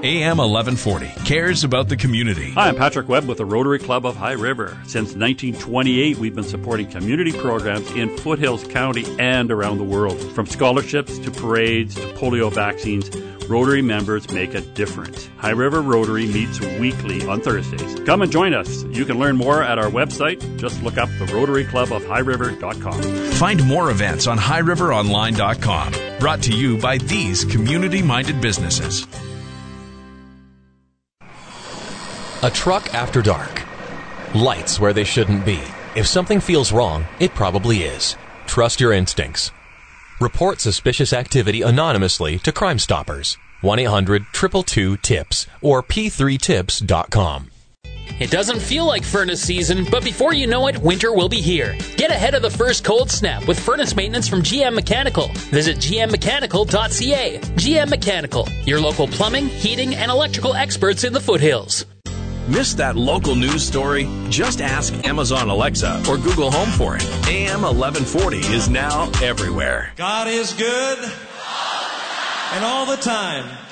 AM 1140 cares about the community. Hi, I'm Patrick Webb with the Rotary Club of High River. Since 1928, we've been supporting community programs in Foothills County and around the world. From scholarships to parades to polio vaccines, Rotary members make a difference. High River Rotary meets weekly on Thursdays. Come and join us. You can learn more at our website. Just look up the RotaryClubOfHighRiver.com. Find more events on HighRiverOnline.com. Brought to you by these community-minded businesses. A truck after dark. Lights where they shouldn't be. If something feels wrong, it probably is. Trust your instincts. Report suspicious activity anonymously to Crime Stoppers. 1-800-222-TIPS or p3tips.com. It doesn't feel like furnace season, but before you know it, winter will be here. Get ahead of the first cold snap with furnace maintenance from GM Mechanical. Visit gmmechanical.ca. GM Mechanical, your local plumbing, heating, and electrical experts in the foothills. Missed that local news story? Just ask Amazon Alexa or Google Home for it. AM 1140 is now everywhere. God is good, and all the time.